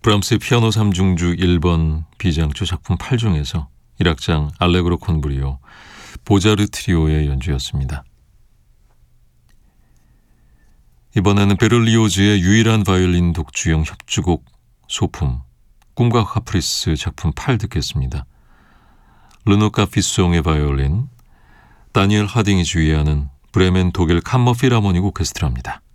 브람스의 피아노 3중주 1번 B장조 작품 8중에서 1악장 알레그로 콘 브리오 보자르 트리오의 연주였습니다. 이번에는 베를리오즈의 유일한 바이올린 독주형 협주곡 소품 꿈과 카프리스 작품 8 듣겠습니다. 르노카 피송의 바이올린, 다니엘 하딩이 주의하는 브레멘 독일 캄머 필하모닉 오케스트라입니다.